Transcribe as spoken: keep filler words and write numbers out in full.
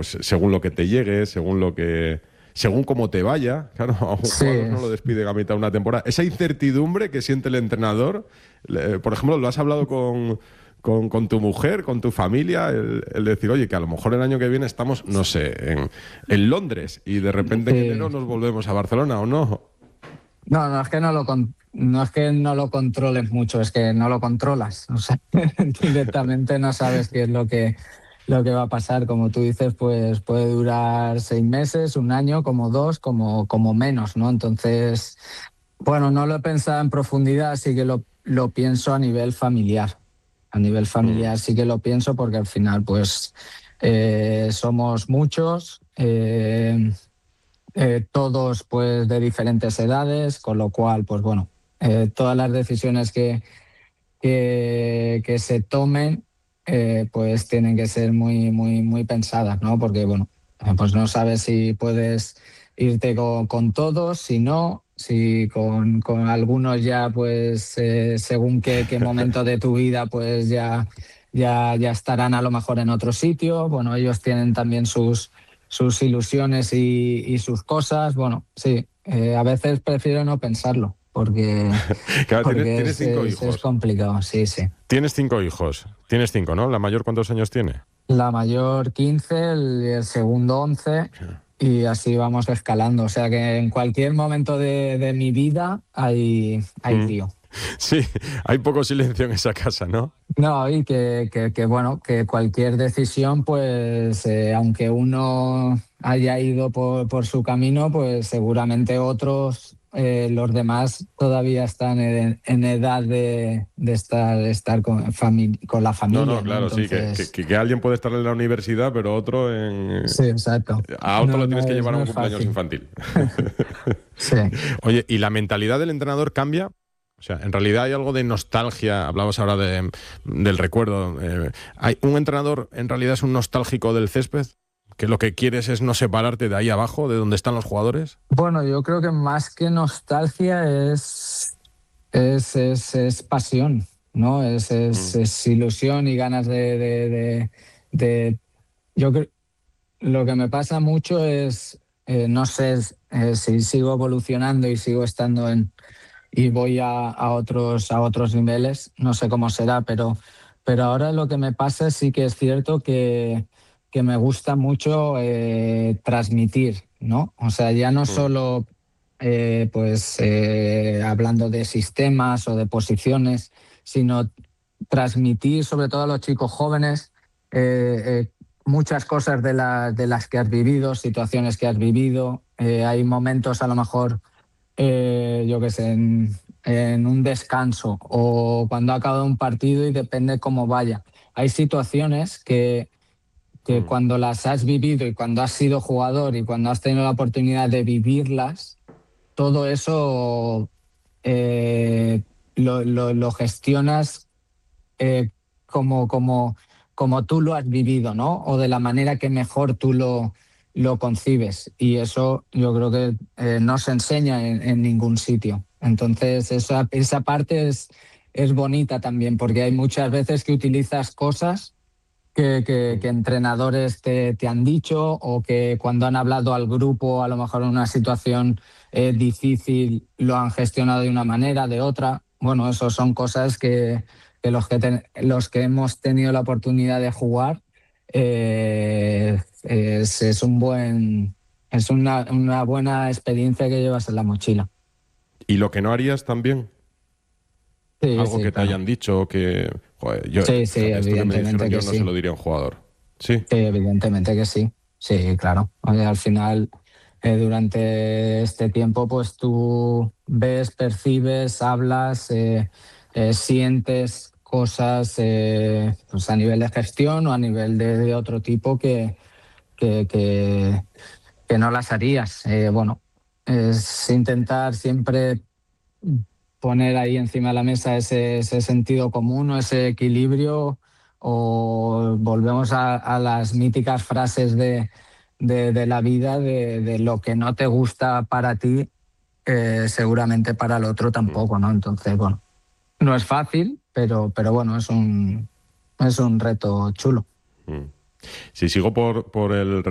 pues según lo que te llegue, según lo que... según cómo te vaya, claro, a un Sí. jugador no lo despiden a mitad de una temporada. Esa incertidumbre que siente el entrenador, eh, por ejemplo, ¿lo has hablado con, con, con tu mujer, con tu familia? El, el decir, oye, que a lo mejor el año que viene estamos, no sé, en, en Londres y de repente en Sí. enero nos volvemos a Barcelona, ¿o no? No, no es que no lo con- no es que no lo controles mucho, es que no lo controlas. O sea, directamente no sabes qué es lo que lo que va a pasar. Como tú dices, pues puede durar seis meses, un año, como dos, como, como menos, ¿no? Entonces, bueno, no lo he pensado en profundidad, sí que lo, lo pienso a nivel familiar. A nivel familiar sí que lo pienso porque al final, pues, eh, somos muchos. eh, eh, todos pues de diferentes edades, con lo cual, pues bueno, eh, todas las decisiones que, que, que se tomen, eh, pues tienen que ser muy, muy, muy pensadas, ¿no? Porque, bueno, eh, pues no sabes si puedes irte con, con todos, si no, si con, con algunos ya, pues, eh, según qué, qué momento de tu vida, pues ya, ya, ya estarán a lo mejor en otro sitio. Bueno, ellos tienen también sus, sus ilusiones y, y sus cosas. Bueno, sí, eh, a veces prefiero no pensarlo, porque Claro, tienes, porque tienes es, cinco es, es hijos. complicado, sí, sí. Tienes cinco hijos. Tienes cinco, ¿no? ¿La mayor cuántos años tiene? La mayor quince, el, el segundo once y así vamos escalando. O sea que en cualquier momento de, de mi vida hay, hay Mm. lío. Sí, hay poco silencio en esa casa, ¿no? No, y que, que, que, bueno, que cualquier decisión, pues eh, aunque uno haya ido por, por su camino, pues seguramente otros, eh, los demás, todavía están en, en edad de, de estar, estar con, fami- con la No, no, familia, ¿no? claro, sí, que, que, Entonces, que- que alguien puede estar en la universidad, pero otro en... sí, exacto. A otro No, lo tienes no que es, llevar a no un es cumpleaños fácil. infantil. Sí. Oye, ¿y la mentalidad del entrenador cambia? O sea, en realidad hay algo de nostalgia, hablabas ahora de, del recuerdo. Eh, ¿hay un entrenador en realidad es un nostálgico del césped? ¿Que lo que quieres es no separarte de ahí abajo, de donde están los jugadores? Bueno, yo creo que más que nostalgia es, es, es, es pasión, ¿no? Es, es, Mm. es ilusión y ganas de, de, de, de- Yo creo, lo que me pasa mucho es, eh, no sé eh, si sigo evolucionando y sigo estando en, y voy a, a otros, a otros niveles, no sé cómo será, pero, pero ahora lo que me pasa sí que es cierto que, que me gusta mucho eh, transmitir, ¿no? O sea, ya no Mm. solo eh, pues eh, hablando de sistemas o de posiciones, sino transmitir sobre todo a los chicos jóvenes eh, eh, muchas cosas de, la- de las que has vivido, situaciones que has vivido. Eh, hay momentos a lo mejor eh, yo qué sé, en, en un descanso o cuando ha acabado un partido y depende cómo vaya. Hay situaciones que, que Mm. cuando las has vivido y cuando has sido jugador y cuando has tenido la oportunidad de vivirlas, todo eso eh, lo, lo- lo gestionas eh, como, como, como tú lo has vivido, ¿no? O de la manera que mejor tú lo, lo concibes. Y eso yo creo que eh, no se enseña en, en ningún sitio. Entonces, esa, esa parte es, es bonita también, porque hay muchas veces que utilizas cosas que, que- Mm. que entrenadores te, te han dicho o que cuando han hablado al grupo, a lo mejor en una situación eh, difícil, lo han gestionado de una manera, de otra. Bueno, eso son cosas que, que los que, ten- los que hemos tenido la oportunidad de jugar, eh, es, es un buen, es una, una buena experiencia que llevas en la mochila. ¿Y lo que no harías también? Sí, Algo sí, que te claro. hayan dicho que... Joder, yo, Sí, sí, fíjate, esto que me dijeron evidentemente yo que no se sí. lo diría a un jugador. Sí. Sí, evidentemente que sí. Sí, claro. Oye, al final, eh, durante este tiempo, pues tú ves, percibes, hablas, eh, eh, sientes cosas eh, pues a nivel de gestión o a nivel de, de otro tipo que, que, que, que no las harías. Eh, bueno, es intentar siempre poner ahí encima de la mesa ese, ese sentido común o ese equilibrio, o volvemos a, a las míticas frases de, de, de la vida, de, de lo que no te gusta para ti, eh, seguramente para el otro Mm. tampoco, ¿no? Entonces, bueno, no es fácil, pero, pero bueno, es un, es un reto chulo. Mm. Si sigo por, por el